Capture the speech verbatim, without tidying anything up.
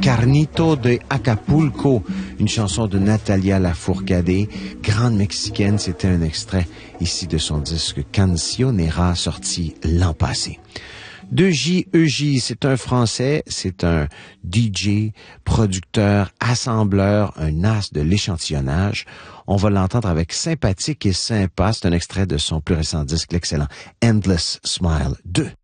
Carnito de Acapulco, une chanson de Natalia Lafourcade, grande mexicaine. C'était un extrait ici de son disque Cancionera, sorti l'an passé. deux J E J, c'est un Français, c'est un D J, producteur, assembleur, un as de l'échantillonnage. On va l'entendre avec Sympathique et Sympa, c'est un extrait de son plus récent disque, l'excellent Endless Smile deux.